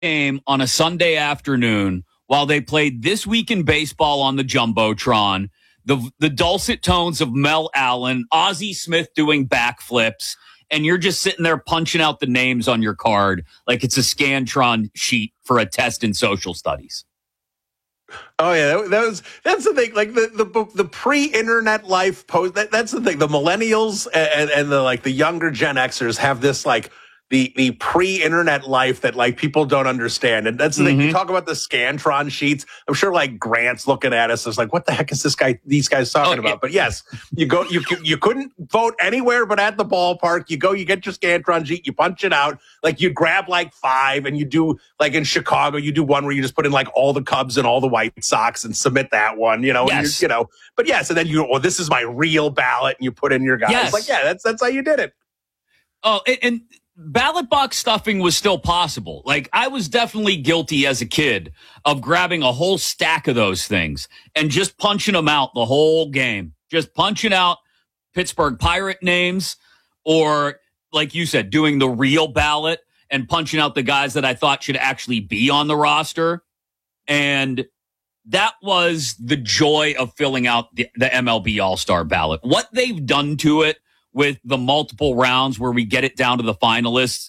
game on a Sunday afternoon while they played This Week in Baseball on the Jumbotron, the dulcet tones of Mel Allen, Ozzie Smith doing backflips, and you're just sitting there punching out the names on your card like it's a Scantron sheet for a test in social studies. Oh yeah, that's the thing. Like the pre-internet life post. That's the thing. The millennials and the younger Gen Xers have this the pre-internet life that people don't understand. And that's the thing. You talk about the Scantron sheets. I'm sure Grant's looking at us as what the heck is these guys talking about? But yes, you couldn't vote anywhere but at the ballpark. You get your Scantron sheet, you punch it out. You grab 5 and you do in Chicago, you do one where you just put in all the Cubs and all the White Sox and submit that one, Yes. but yes. And then this is my real ballot and you put in your guys. Yes. That's how you did it. Oh, and ballot box stuffing was still possible. I was definitely guilty as a kid of grabbing a whole stack of those things and just punching them out the whole game. Just punching out Pittsburgh Pirate names or, like you said, doing the real ballot and punching out the guys that I thought should actually be on the roster. And that was the joy of filling out the MLB All-Star ballot. What they've done to it with the multiple rounds where we get it down to the finalists